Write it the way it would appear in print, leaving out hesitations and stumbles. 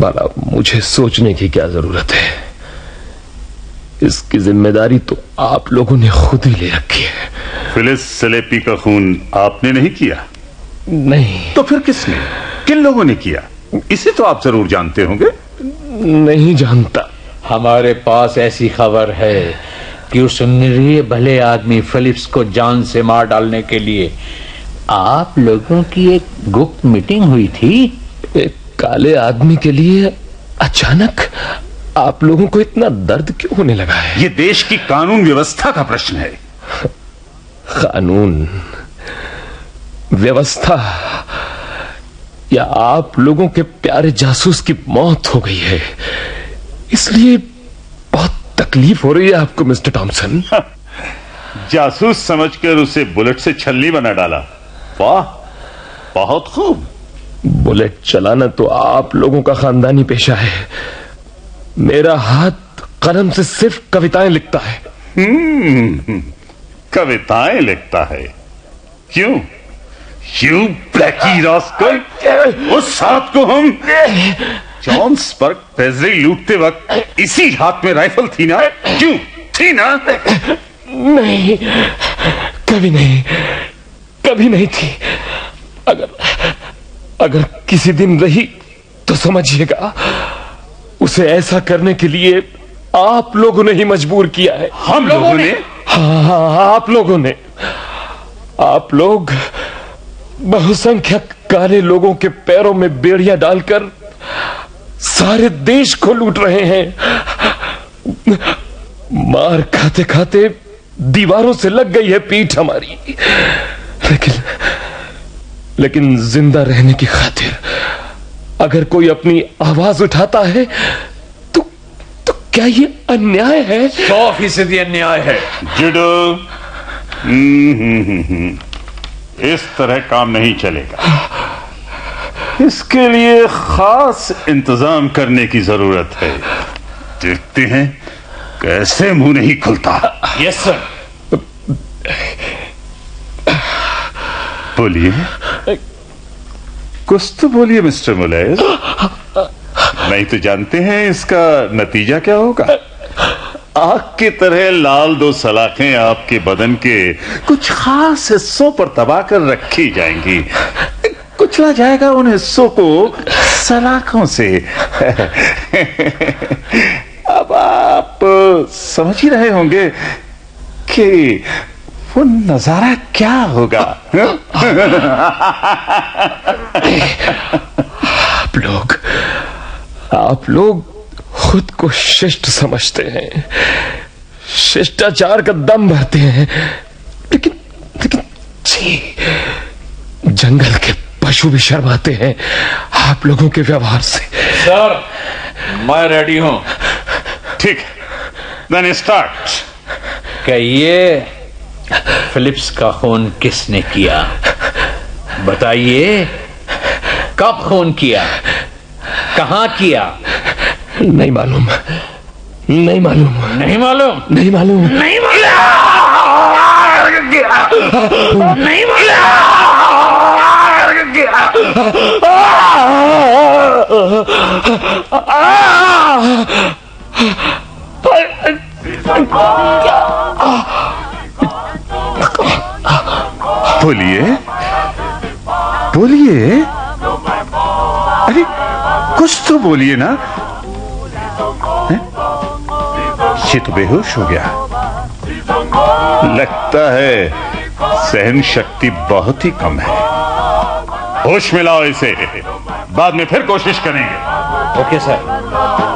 बाला, मुझे सोचने की क्या जरूरत है? इसकी जिम्मेदारी तो आप लोगों ने खुद ही ले रखी है। फिलिस सेलेपी का खून आपने नहीं किया? नहीं। तो फिर किसने, किन लोगों ने किया? इसे तो आप जरूर जानते होंगे। नहीं जानता। हमारे पास ऐसी खबर है कि उस निरीह भले आदमी फिलिप्स को जान से मार डालने के लिए आप लोगों की एक गुप्त मीटिंग हुई थी। एक काले आदमी के लिए अचानक आप लोगों को इतना दर्द क्यों होने लगा है? ये देश की कानून व्यवस्था का प्रश्न है। कानून व्यवस्था या आप लोगों के प्यारे जासूस की मौत हो गई है, इसलिए बहुत तकलीफ हो रही है आपको मिस्टर टॉमसन। जासूस समझकर उसे बुलेट से छलनी बना डाला। वाह, बहुत खूब। बुलेट चलाना तो आप लोगों का खानदानी पेशा है। मेरा हाथ कलम से सिर्फ कविताएं लिखता है। कविताएं लिखता है? क्यों? यू ब्लैकी रास्कल, उस रात को हम जॉन्सबर्ग पेजरी लूटते वक्त इसी हाथ में राइफल थी ना? क्यों थी ना? नहीं, कभी नहीं, कभी नहीं थी। अगर किसी दिन रही तो समझिएगा, उसे ऐसा करने के लिए आप लोगों ने ही मजबूर किया है। हम लोगों ने? हाँ, आप लोगों ने। आप लोग बहुसंख्यक काले लोगों के पैरों में बेड़ियां डालकर सारे देश को लूट रहे हैं। मार खाते खाते दीवारों से लग गई है पीठ हमारी, लेकिन जिंदा रहने की खातिर अगर कोई अपनी आवाज उठाता है तो क्या ये अन्याय है? 100% अन्याय है। जुडो, इस तरह काम नहीं चलेगा। इसके लिए खास इंतजाम करने की जरूरत है। देखते हैं कैसे मुंह नहीं खुलता। Yes sir. बोलिए, कुछ तो बोलिए मिस्टर मुलेज। नहीं तो जानते हैं इसका नतीजा क्या होगा? आग की तरह लाल दो सलाखें आपके बदन के कुछ खास हिस्सों पर दबा कर रखी जाएंगी। कुचला जाएगा उन हिस्सों को सलाखों से। अब आप समझ ही रहे होंगे कि वो नजारा क्या होगा। आप लोग खुद को शिष्ट समझते हैं, शिष्टाचार का दम भरते हैं, लेकिन छी, जंगल के पशु भी शर्माते हैं आप लोगों के व्यवहार से। सर, मैं रेडी हूं। ठीक, देन स्टार्ट। कहिए, फिलिप्स का खून किसने किया? बताइए, कब खून किया, कहां किया? नहीं मालूम, नहीं मालूम, नहीं मालूम, नहीं मालूम, नहीं मालूम, नहीं मालूम। बोलिए, बोलिए, अरे कुछ तो बोलिए ना। ये तो बेहोश हो गया। लगता है सहन शक्ति बहुत ही कम है। होश में लाओ इसे, बाद में फिर कोशिश करेंगे। Okay sir.